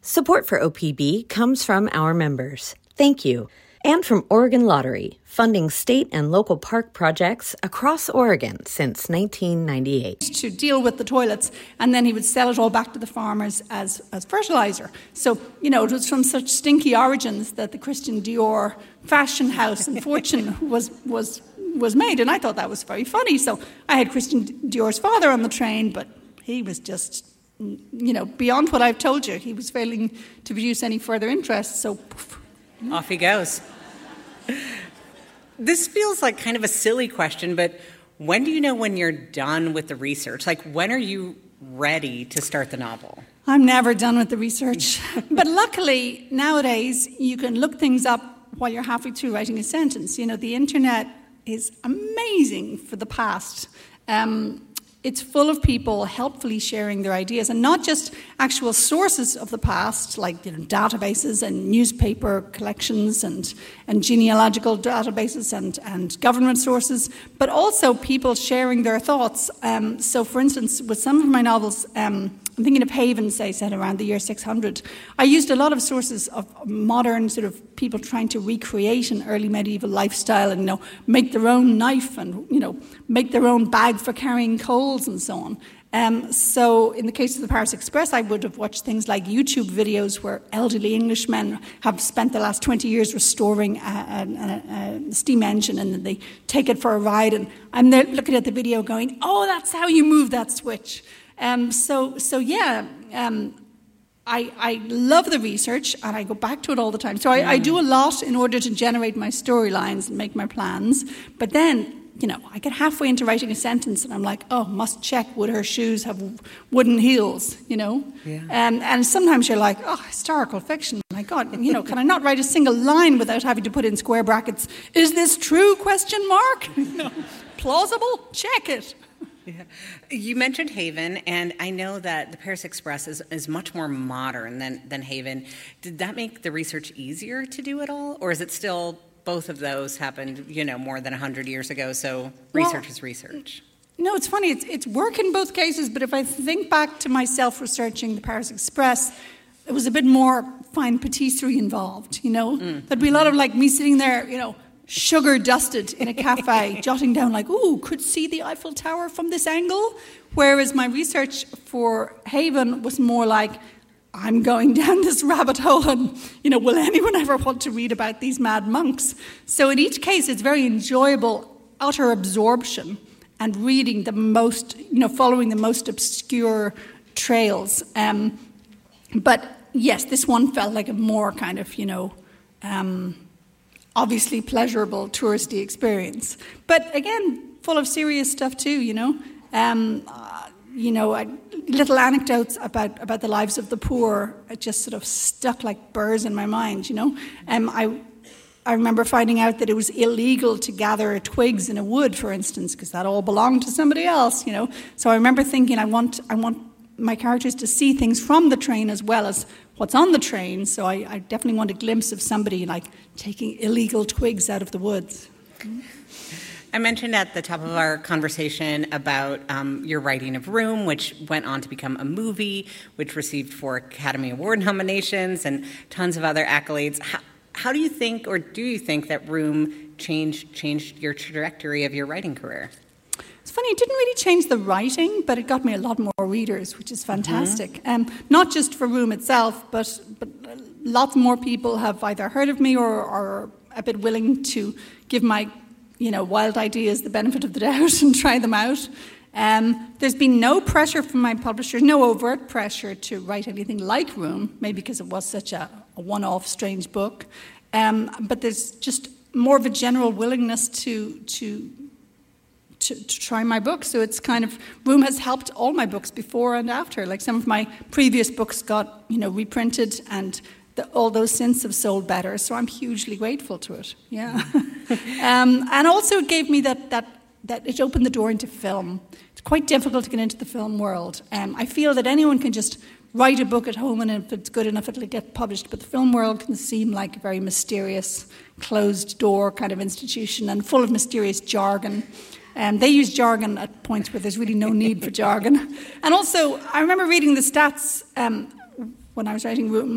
Support for OPB comes from our members. Thank you. And from Oregon Lottery, funding state and local park projects across Oregon since 1998. To deal with the toilets, and then he would sell it all back to the farmers as fertilizer. So, it was from such stinky origins that the Christian Dior fashion house and fortune was made, and I thought that was very funny. So I had Christian Dior's father on the train, but he was just, beyond what I've told you. He was failing to produce any further interest, so poof. Off he goes. This feels like kind of a silly question, but when do you know when you're done with the research? Like, when are you ready to start the novel? I'm never done with the research. But luckily, nowadays, you can look things up while you're halfway through writing a sentence. The internet is amazing for the past. It's full of people helpfully sharing their ideas, and not just actual sources of the past, like databases and newspaper collections and genealogical databases and government sources, but also people sharing their thoughts. So, for instance, with some of my novels, I'm thinking of Haven, say, set around the year 600. I used a lot of sources of modern sort of people trying to recreate an early medieval lifestyle and, make their own knife and, make their own bag for carrying coals and so on. So in the case of the Paris Express, I would have watched things like YouTube videos where elderly Englishmen have spent the last 20 years restoring a steam engine, and then they take it for a ride, and I'm there looking at the video going, oh, that's how you move that switch. I love the research, and I go back to it all the time. So I do a lot in order to generate my storylines and make my plans. But then, I get halfway into writing a sentence, and I'm like, oh, must check, would her shoes have wooden heels, Yeah. And sometimes you're like, oh, historical fiction, my God, can I not write a single line without having to put in square brackets, is this true, question mark? Plausible? Check it. Yeah. You mentioned Haven, and I know that the Paris Express is much more modern than Haven. Did that make the research easier to do it all, or is it still both of those happened, more than 100 years ago, so research is research? No, it's funny. It's work in both cases, but if I think back to myself researching the Paris Express, it was a bit more fine patisserie involved, There'd be a lot of me sitting there, sugar dusted in a cafe, jotting down could see the Eiffel Tower from this angle. Whereas my research for Haven was more like, I'm going down this rabbit hole and, will anyone ever want to read about these mad monks? So in each case, it's very enjoyable, utter absorption and reading the most, following the most obscure trails. But yes, this one felt like a more kind of, obviously pleasurable touristy experience. But again, full of serious stuff too, little anecdotes about the lives of the poor just sort of stuck like burrs in my mind, I remember finding out that it was illegal to gather twigs in a wood, for instance, because that all belonged to somebody else, So I remember thinking I want my characters to see things from the train as well as what's on the train, so I definitely want a glimpse of somebody taking illegal twigs out of the woods. I mentioned at the top of our conversation about your writing of Room, which went on to become a movie, which received 4 Academy Award nominations and tons of other accolades. How do you think, or do you think, that Room changed your trajectory of your writing career? It's funny, it didn't really change the writing, but it got me a lot more readers, which is fantastic. Not just for Room itself, but lots more people have either heard of me or are a bit willing to give my wild ideas the benefit of the doubt and try them out. There's been no pressure from my publishers, no overt pressure to write anything like Room, maybe because it was such a one-off strange book. But there's just more of a general willingness to try my book. So it's kind of, Room has helped all my books before and after. Like some of my previous books got, reprinted, and all those since have sold better. So I'm hugely grateful to it. Yeah. And also it gave me that it opened the door into film. It's quite difficult to get into the film world. I feel that anyone can just write a book at home, and if it's good enough, it'll get published. But the film world can seem like a very mysterious, closed-door kind of institution and full of mysterious jargon. They use jargon at points where there's really no need for jargon. And also, I remember reading the stats when I was writing Room